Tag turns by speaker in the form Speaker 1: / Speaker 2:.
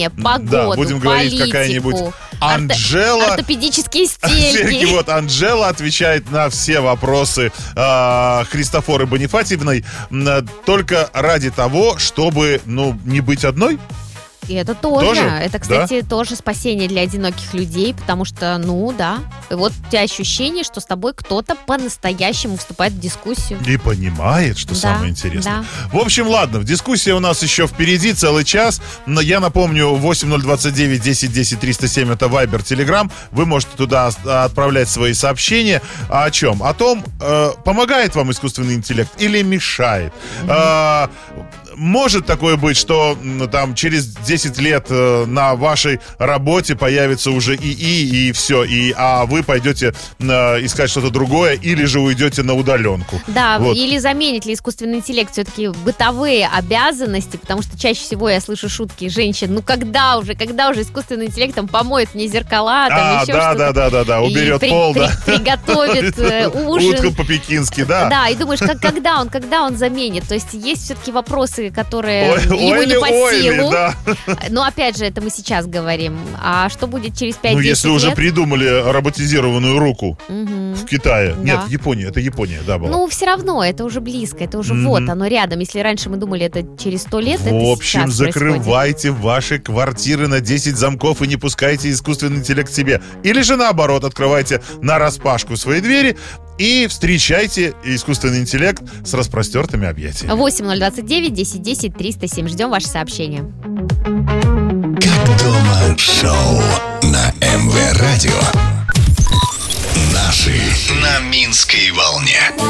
Speaker 1: настроение, погоду,
Speaker 2: Да, будем говорить
Speaker 1: политику,
Speaker 2: какая-нибудь Анжела.
Speaker 1: ортопедические стельки.
Speaker 2: Вот Анжела отвечает на все вопросы Христофоры Бонифатьевной только ради того, чтобы, не быть одной.
Speaker 1: И это тоже.
Speaker 2: Тоже?
Speaker 1: Это, кстати, тоже спасение для одиноких людей, потому что, да. И вот у тебя ощущение, что с тобой кто-то по-настоящему вступает в дискуссию.
Speaker 2: И понимает, что самое интересное. В общем, ладно, дискуссия у нас еще впереди целый час. Но я напомню, 8029 10 10 307 это Viber, Telegram. Вы можете туда отправлять свои сообщения. О чем? О том, помогает вам искусственный интеллект или мешает. Может такое быть, что там через 10 лет на вашей работе появится уже ИИ и все, а вы пойдете искать что-то другое или же уйдете на удаленку.
Speaker 1: Да, или заменит ли искусственный интеллект все-таки бытовые обязанности, потому что чаще всего я слышу шутки женщин, когда уже искусственный интеллект там помоет мне зеркала, там еще что-то.
Speaker 2: Да, уберет пол,
Speaker 1: приготовит ужин.
Speaker 2: Утку по-пекински, да.
Speaker 1: Да, и думаешь, когда он заменит? То есть есть все-таки вопросы, которые ему не под силу.
Speaker 2: Да.
Speaker 1: Но опять же, это мы сейчас говорим. А что будет через 5-10 лет?
Speaker 2: Если уже придумали роботизированную руку в Китае.
Speaker 1: Да.
Speaker 2: Нет, это Япония, да, была.
Speaker 1: Все равно, это уже близко, это уже оно рядом. Если раньше мы думали, это через 100 лет, это сейчас
Speaker 2: В общем,
Speaker 1: происходит.
Speaker 2: закрывайте ваши квартиры на 10 замков и не пускайте искусственный интеллект к себе. Или же наоборот, открывайте нараспашку свои двери и встречайте искусственный интеллект с распростертыми объятиями.
Speaker 1: 8029 10 10 307. Ждем ваши сообщения.
Speaker 3: Как дома шоу на МВ Радио. Наши на Минской волне.